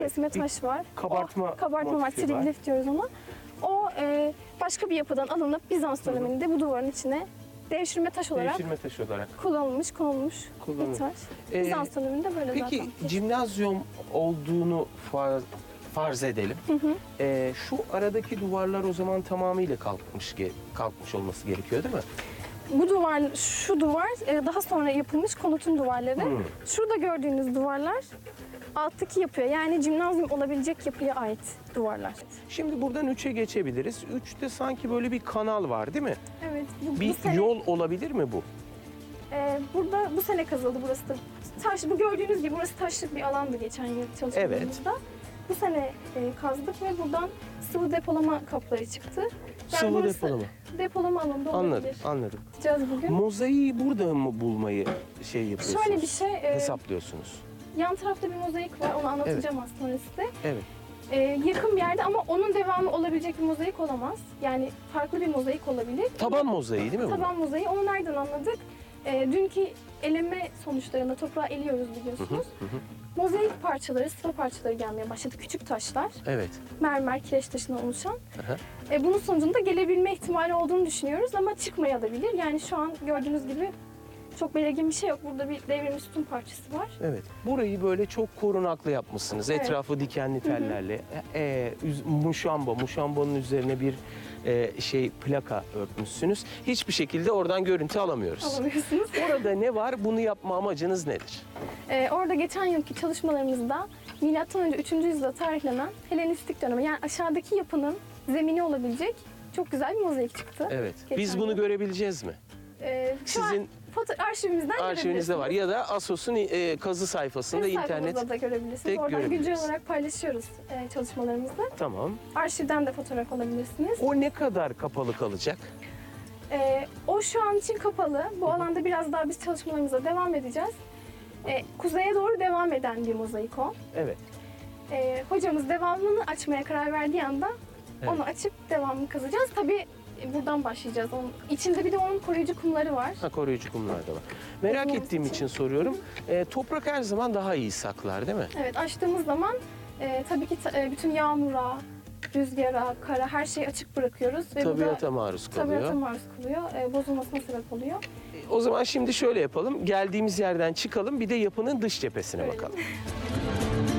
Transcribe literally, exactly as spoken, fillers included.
Resme taş var. Kabartma, O, kabartma var. motifi var. Triglyph diyoruz ona. O e, başka bir yapıdan alınıp Bizans döneminde bu duvarın içine devşirme taş olarak Devşirme taşı olarak. kullanılmış, konulmuş Kullanılmış. bir taş. Ee, Bizans döneminde böyle Peki zaten. cimnazyum olduğunu farz, farz edelim. Hı hı. Ee, şu aradaki duvarlar o zaman tamamıyla kalkmış ge- kalkmış olması gerekiyor değil mi? Bu duvar, şu duvar e, daha sonra yapılmış konutun duvarları. Hı. Şurada gördüğünüz duvarlar alttaki yapıya, yani cimnazyum olabilecek yapıya ait duvarlar. Şimdi buradan üçe geçebiliriz. Üçte sanki böyle bir kanal var değil mi? Evet. Bu, Bir bu sene, yol olabilir mi bu? e, burada bu sene kazıldı burası da. Taş, bu gördüğünüz gibi burası taşlık bir alandı geçen yıl çalışmalarımızda. Bu sene e, kazdık ve buradan sıvı depolama kapları çıktı. Yani Sıvı burası depolama. Depolama alanında Anladım, olabilir. anladım. Gideceğiz bugün. Mozaiği burada mı bulmayı şey yapıyorsunuz? Şöyle bir şey, e, Hesaplıyorsunuz. yan tarafta bir mozaik var, onu anlatacağım az sonra size. Evet. Ee, yakın bir yerde ama onun devamı olabilecek bir mozaik olamaz. Yani farklı bir mozaik olabilir. Taban mozaiği değil mi bu? Taban mozaiği. Onu nereden anladık? Ee, dünkü eleme sonuçlarında toprağı eliyoruz biliyorsunuz. Hı hı. Mozaik parçaları, sıva parçaları gelmeye başladı. Küçük taşlar. Evet. Mermer, kireç taşından oluşan. Aha. Ee, bunun sonucunda gelebilme ihtimali olduğunu düşünüyoruz ama çıkmayabilir. Yani şu an gördüğünüz gibi çok belirgin bir şey yok. Burada bir devrilmiş sütun parçası var. Evet. Burayı böyle çok korunaklı yapmışsınız. Evet. Etrafı dikenli tellerle. E, üz- muşamba, muşambanın üzerine bir e, şey plaka örtmüşsünüz. Hiçbir şekilde oradan görüntü alamıyoruz. Alamıyorsunuz. Orada ne var? Bunu yapma amacınız nedir? Ee, orada geçen yılki çalışmalarımızda milattan önce üçüncü yüzyılda tarihlenen Helenistik dönemi, yani aşağıdaki yapının zemini olabilecek çok güzel bir mozaik çıktı. Evet. Geçen Biz bunu yıl. görebileceğiz mi? Ee, şu Sizin an foto arşivimizden arşivinizde var ya da Asos'un e, kazı sayfasında Web internet. sayfamızda da görebilirsiniz. de Oradan güncel görebiliriz. olarak paylaşıyoruz e, çalışmalarımızı. Tamam. Arşivden de fotoğraf alabilirsiniz. O ne kadar kapalı kalacak? Ee, o şu an için kapalı. Bu alanda biraz daha biz çalışmalarımıza devam edeceğiz. Ee, kuzeye doğru devam eden bir mozaik o. Evet. Ee, hocamız devamını açmaya karar verdiği anda Evet. onu açıp devamını kazacağız. Tabii e, buradan başlayacağız. Onun içinde bir de onun koruyucu kumları var. Ha, koruyucu kumlar da var. Merak Korunması ettiğim için. için soruyorum. E, toprak her zaman daha iyi saklar değil mi? Evet, açtığımız zaman e, tabii ki ta- e, bütün yağmura, rüzgara, kara her şeyi açık bırakıyoruz. Ve bu da Tabiata maruz kalıyor. tabiata maruz kalıyor. E, bozulmasına sebep oluyor. O zaman şimdi şöyle yapalım. Geldiğimiz yerden çıkalım, bir de yapının dış cephesine Öyle. bakalım.